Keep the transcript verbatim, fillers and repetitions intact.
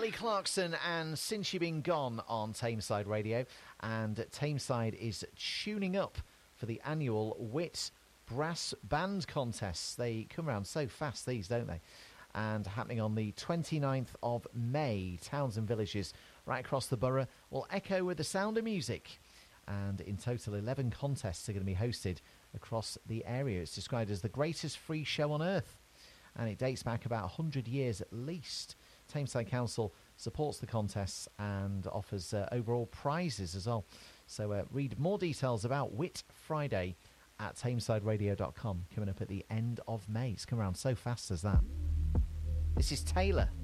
Kelly Clarkson and Since You Been Gone on Tameside Radio, and Tameside is tuning up for the annual Wit Brass Band Contests. They come around so fast, these, don't they? And happening on the twenty-ninth of May, towns and villages right across the borough will echo with the sound of music. And in total, eleven contests are going to be hosted across the area. It's described as the greatest free show on earth, and it dates back about one hundred years at least. Tameside Council supports the contests and offers uh, overall prizes as well. So uh, read more details about Wit Friday at tameside radio dot com, coming up at the end of May. It's come around so fast as that. This is Taylor.